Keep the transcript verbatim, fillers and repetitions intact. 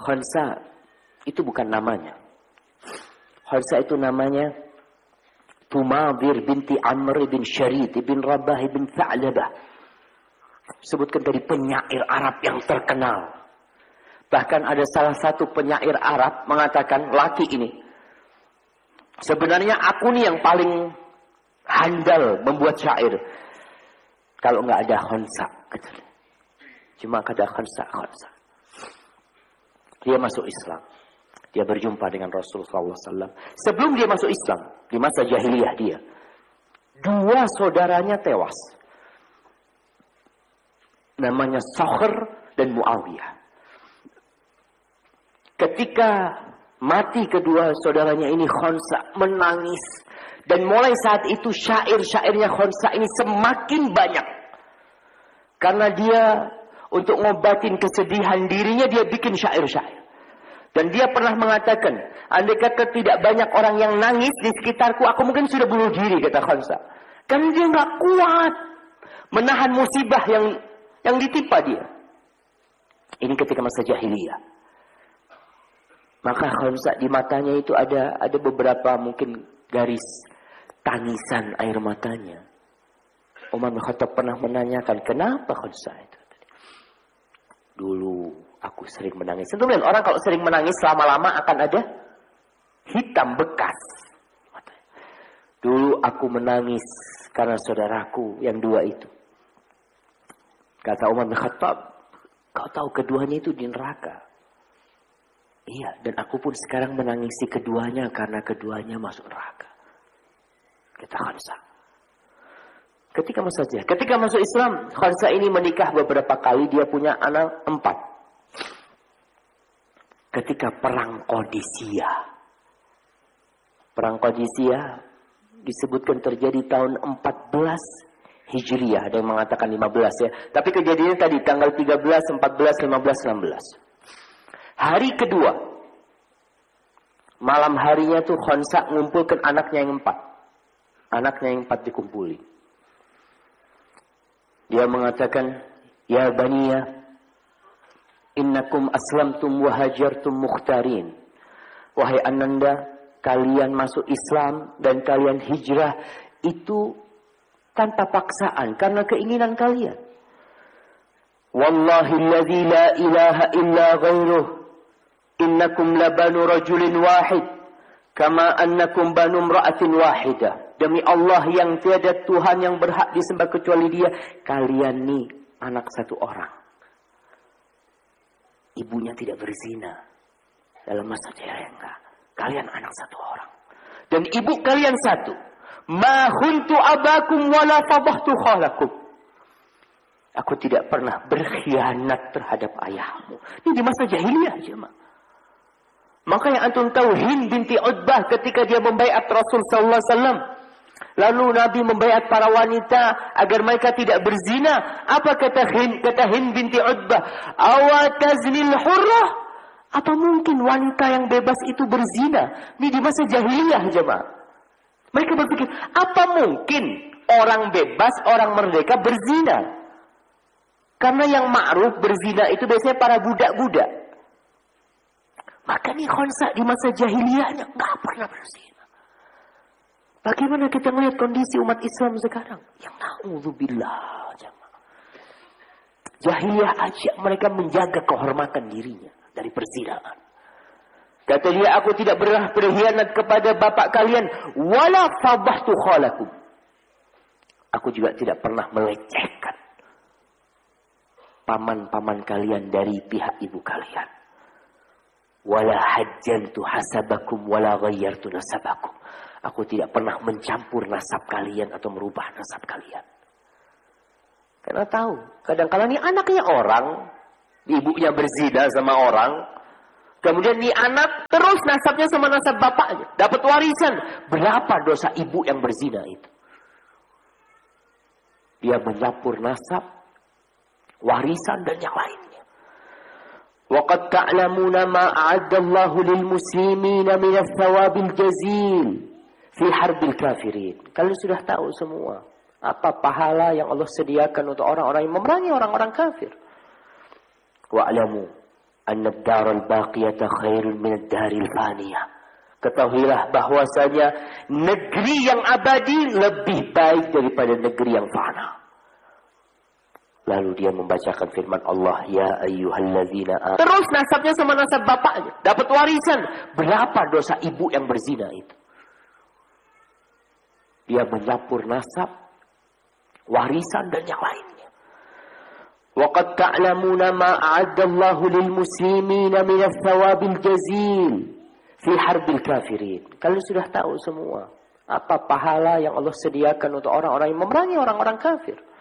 Khansa itu bukan namanya. Khansa itu namanya Tumadir binti Amr bin Syarid bin Rabah bin Tha'labah. Sebutkan dari penyair Arab yang terkenal. Bahkan ada salah satu penyair Arab mengatakan, laki ini, sebenarnya aku nih yang paling handal membuat syair. Kalau nggak ada Khansa. Cuma ada Khansa, Khansa. Dia masuk Islam. Dia berjumpa dengan Rasulullah sallallahu alaihi wasallam. Sebelum dia masuk Islam, di masa jahiliyah dia, dua saudaranya tewas. Namanya Sakhr dan Muawiyah. Ketika mati kedua saudaranya ini, Khansa menangis. Dan mulai saat itu syair-syairnya Khansa ini semakin banyak. Karena dia untuk ngobatin kesedihan dirinya, dia bikin syair-syair. Dan dia pernah mengatakan, andai kata tidak banyak orang yang nangis di sekitarku, aku mungkin sudah bunuh diri, kata Khansa. Karena dia nggak kuat menahan musibah yang yang ditimpa dia. Ini ketika masa jahiliyah. Maka Khansa di matanya itu ada ada beberapa mungkin garis tangisan air matanya. Umar bin Khattab pernah menanyakan, kenapa Khansa itu? Dulu aku sering menangis. Tentu kan orang kalau sering menangis lama-lama akan ada hitam bekas. Dulu aku menangis karena saudaraku yang dua itu. Kata Umar bin Khattab, kau tahu keduanya itu di neraka. Iya, dan aku pun sekarang menangisi keduanya karena keduanya masuk neraka. Kata Khansa. Ketika masuk saja, ketika masuk Islam, Khansa ini menikah beberapa kali, dia punya anak empat. Ketika perang Qadisiyah, perang Qadisiyah disebutkan terjadi tahun empat belas Hijriyah, ada yang mengatakan lima belas ya. Tapi kejadiannya tadi tanggal tiga belas, empat belas, lima belas, enam belas. Hari kedua, malam harinya tuh Khansa ngumpulkan anaknya yang empat. Anaknya yang empat dikumpuli. Dia mengatakan, ya baniya, innakum aslamtum wa hajartum mukhtarin. Wahai ananda, kalian masuk Islam dan kalian hijrah itu tanpa paksaan, karena keinginan kalian. Wallahi alladzi la ilaha illa ghairuh, innakum labanu rajulin wahid, kama annakum banu imra'atin wahidah. Demi Allah yang tiada Tuhan yang berhak disembah kecuali Dia, kalian nih anak satu orang. Ibunya tidak berzina dalam masa jahiliyah, enggak. Kalian anak satu orang. Dan ibu kalian satu. Ma khuntu abakum wala fadahtu khalakum. Aku tidak pernah berkhianat terhadap ayahmu. Ini di masa jahiliyah aja, Mak. Maka yang antum tahu, Hind binti Utbah ketika dia membaiat Rasul sallallahu alaihi wasallam, lalu Nabi membaiat para wanita agar mereka tidak berzina. Apa kata Hind? Kata Hind binti Utbah, awataznil hurrah? Apa mungkin wanita yang bebas itu berzina? Ini di masa jahiliyah, jemaah. Mereka berpikir, apa mungkin orang bebas, orang merdeka berzina? Karena yang ma'ruf berzina itu biasanya para budak-budak. Maka nih Khansa di masa jahiliyahnya nggak pernah berzina. Bagaimana kita melihat kondisi umat Islam sekarang? Yang na'udzubillah, jemaah. Jahiliyah aja mereka menjaga kehormatan dirinya dari perzinaan. Kata dia, aku tidak pernah berkhianat kepada bapak kalian, wala fadahtu khalakum. Aku juga tidak pernah melecehkan paman-paman kalian dari pihak ibu kalian. Wala hajjantu hasabakum wala ghayyartu nasabakum. Aku tidak pernah mencampur nasab kalian atau merubah nasab kalian. Karena tahu, kadang-kadang ini anaknya orang, ibunya berzina sama orang, kemudian nih anak terus nasabnya sama nasab bapaknya, dapat warisan. Berapa dosa ibu yang berzina itu? Dia mencampur nasab, warisan dan yang lainnya. Waqad ta'lamuna ma a'addallahu lil muslimina min ats-tsawabil jazil fi harbil kafirin. Kalian sudah tahu semua apa pahala yang Allah sediakan untuk orang-orang yang memerangi orang-orang kafir. Wa'lamu Anna ad-daral baqiyata khairun min ad-daril faniyah. Ketahuilah bahwasanya negeri yang abadi lebih baik daripada negeri yang fana. Lalu dia membacakan firman Allah, ya ayyuhalladzina amanu. Terus nasabnya sama nasab bapaknya, dapat warisan. Berapa dosa ibu yang berzina itu? Dia menyampur nasab, warisan dan yang lainnya. Wa qad ta'lamuna ma a'addallahu lil muslimina min ats-tsawabil jazil fi harbil kafirin. Kalian sudah tahu semua apa pahala yang Allah sediakan untuk orang-orang yang memerangi orang-orang kafir.